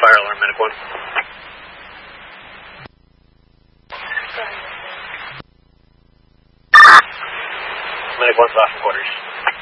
fire alarm, Medic 1. Medic 1's off in quarters.